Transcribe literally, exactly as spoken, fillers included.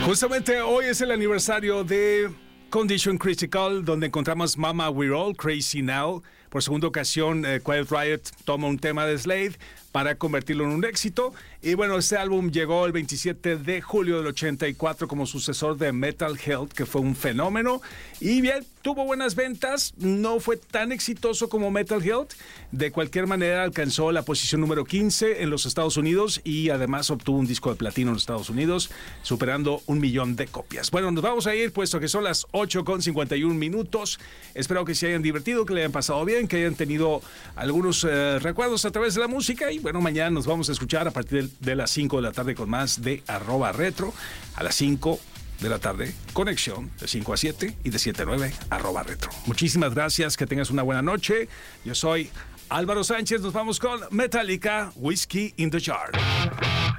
Justamente hoy es el aniversario de Condition Critical, donde encontramos Mama We're All Crazy Now. Por segunda ocasión, eh, Quiet Riot toma un tema de Slade para convertirlo en un éxito. Y bueno, este álbum llegó el veintisiete de julio del ochenta y cuatro como sucesor de Metal Health, que fue un fenómeno. Y bien, tuvo buenas ventas, no fue tan exitoso como Metal Health. De cualquier manera, alcanzó la posición número quince en los Estados Unidos y además obtuvo un disco de platino en los Estados Unidos, superando un millón de copias. Bueno, nos vamos a ir, puesto que son las ocho con cincuenta y un minutos. Espero que se hayan divertido, que le hayan pasado bien, que hayan tenido algunos eh, recuerdos a través de la música. Y bueno, mañana nos vamos a escuchar a partir de, de las cinco de la tarde con más de arroba retro. A las cinco de la tarde, conexión de cinco a siete y de siete a nueve, arroba retro. Muchísimas gracias, que tengas una buena noche. Yo soy Álvaro Sánchez, nos vamos con Metallica, Whiskey in the Jar.